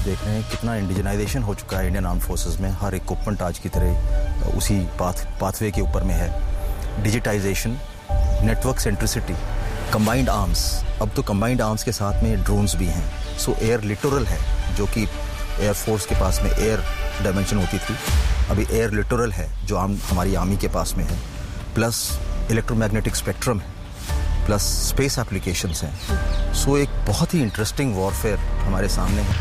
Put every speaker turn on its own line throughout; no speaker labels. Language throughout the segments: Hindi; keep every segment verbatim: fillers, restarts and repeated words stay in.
देख रहे हैं कितना इंडिजनाइजेशन हो चुका है इंडियन आर्म फोर्सेस में। हर इक्विपमेंट आज की तरह उसी पाथ पाथवे के ऊपर में है। Digitisation, network centricity, combined arms, अब तो कंबाइंड आर्म्स के साथ में ड्रोन्स भी हैं। सो एयर लिटोरल है, जो कि एयरफोर्स के पास में एयर डायमेंशन होती थी, अभी एयर लिटोरल है जो आम हमारी आर्मी के पास में है। प्लस इलेक्ट्रोमैग्नेटिक स्पेक्ट्रम है, प्लस स्पेस एप्लीकेशंस हैं। सो एक बहुत ही इंटरेस्टिंग वॉरफेयर हमारे सामने है।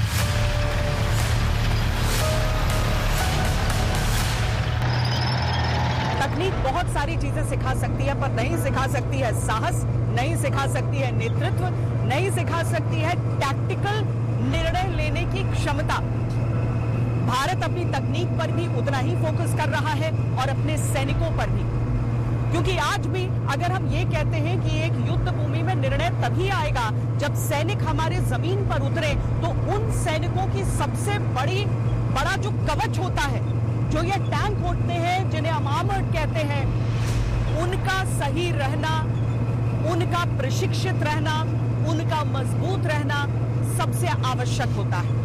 तकनीक बहुत सारी चीजें सिखा सकती है, पर नहीं सिखा सकती है साहस, नहीं सिखा सकती है नेतृत्व, नहीं सिखा सकती है टैक्टिकल निर्णय लेने की क्षमता। भारत अपनी तकनीक पर भी उतना ही फोकस कर रहा है और अपने सैनिकों पर भी, क्योंकि आज भी अगर हम ये कहते हैं कि एक युद्ध भूमि में निर्णय तभी आएगा जब सैनिक हमारे जमीन पर उतरे, तो उन सैनिकों की सबसे बड़ी बड़ा जो कवच होता है, जो ये टैंक होते हैं जिन्हें हम आर्मर्ड कहते हैं, उनका सही रहना, उनका प्रशिक्षित रहना, उनका मजबूत रहना सबसे आवश्यक होता है।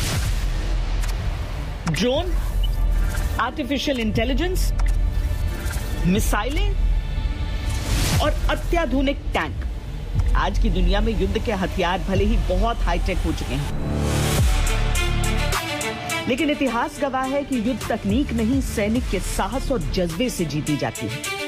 ड्रोन, आर्टिफिशियल इंटेलिजेंस, मिसाइलें और अत्याधुनिक टैंक, आज की दुनिया में युद्ध के हथियार भले ही बहुत हाईटेक हो चुके हैं, लेकिन इतिहास गवाह है कि युद्ध तकनीक नहीं, सैनिक के साहस और जज्बे से जीती जाती है।